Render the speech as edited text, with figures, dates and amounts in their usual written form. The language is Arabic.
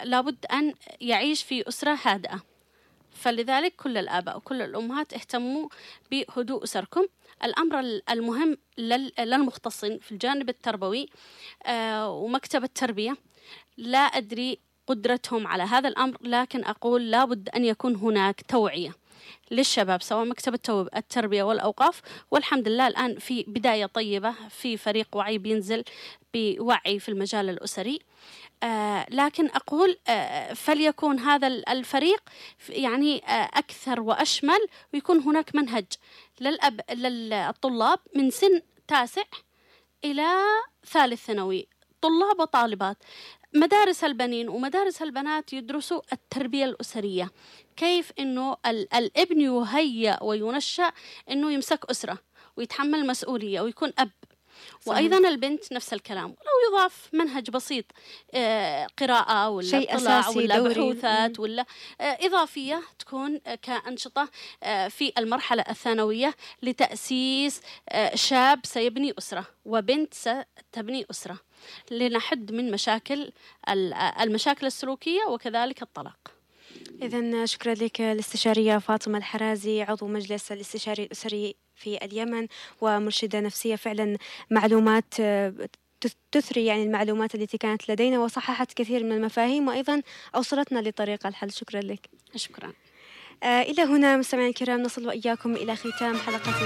لابد أن يعيش في أسرة هادئة. فلذلك كل الآباء وكل الأمهات اهتموا بهدوء أسركم. الأمر المهم للمختصين في الجانب التربوي ومكتب التربية، لا أدري قدرتهم على هذا الأمر، لكن أقول لابد أن يكون هناك توعية للشباب سواء مكتب التربية والأوقاف. والحمد لله الآن في بداية طيبة، في فريق وعي بينزل بوعي في المجال الأسري. لكن أقول فليكون هذا الفريق يعني أكثر وأشمل، ويكون هناك منهج للطلاب من سن 9 إلى 3 ثانوي، طلاب وطالبات. مدارس البنين ومدارس البنات يدرسوا التربية الأسرية، كيف إنه الابن يهيأ وينشأ إنه يمسك أسرة ويتحمل مسؤولية ويكون أب. صحيح. وأيضا البنت نفس الكلام، لو يضاف منهج بسيط، قراءة ولا شيء اطلاع ولا دوري. بحوثات ولا إضافية تكون كأنشطة في المرحلة الثانوية لتأسيس شاب سيبني أسرة وبنت ستبني أسرة، لنحد من المشاكل السلوكية وكذلك الطلاق. إذن شكرا لك الاستشارية فاطمة الحرازي، عضو مجلس الاستشاري الأسري في اليمن ومرشدة نفسية. فعلا معلومات تثري يعني المعلومات التي كانت لدينا، وصححت كثير من المفاهيم، وأيضا أوصلتنا لطريق الحل. شكرا لك. شكرا. إلى هنا مستمعينا الكرام نصل وإياكم إلى ختام حلقة